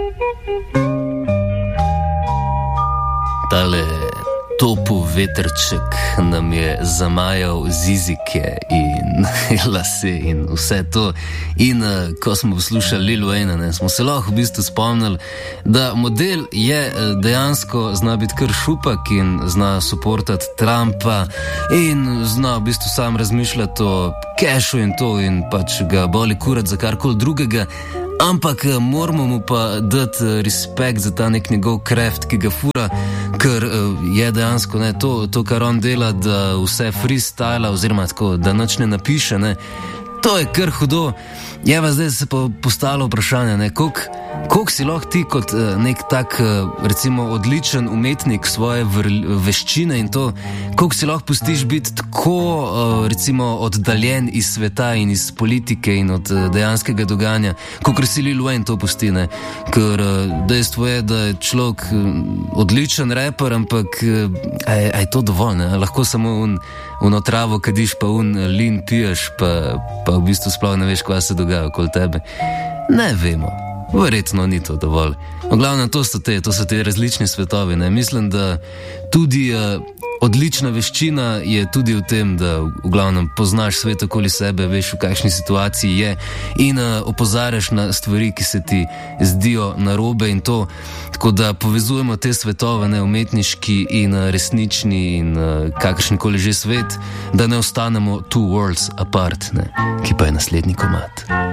Tale topu vetrček nam je zamajal zizike in lase in vse to. In ko smo poslušali Lil Wayne, smo se lahko v bistvu spomnili, da model je dejansko zna biti kar šupak in zna suportati Trumpa in zna v bistvu sam razmišljati o kešu in to in pač ga boli kurat za karkoli drugega. Ampak moramo mu pa dati respekt za ta nek njegov kreft, ki ga fura, ker je dejansko to, kar on dela, da vse freestyla oziroma tako, da nič ne napiše, to je kar hudo. Jeva, zdaj se pa postalo vprašanje, koliko si lahko ti kot nek tak, recimo, odličen umetnik svoje veščine in to, koliko si lahko pustiš biti tako, recimo, oddaljen iz sveta in iz politike in od dejanskega dogajanja, koliko si Lil Wayne to pusti, ker dejstvo je, da je človek odličen reper, ampak je to dovolj, lahko samo uno travo kadiš, pa lin piješ, pa v bistvu sploh ne veš, kaj se dogaja okoli tebe. Ne vemo. Verjetno ni to dovolj. V glavnem, to so te različni svetovi. Mislim, da tudi odlična veščina je tudi v tem, da v glavnem poznaš svet okoli sebe, veš, v kakšni situaciji je in opozarjaš na stvari, ki se ti zdijo narobe in to. Tako da povezujemo te svetove, umetniški in resnični in kakršenkoli že svet, da ne ostanemo two worlds apart, ki pa je naslednji komad.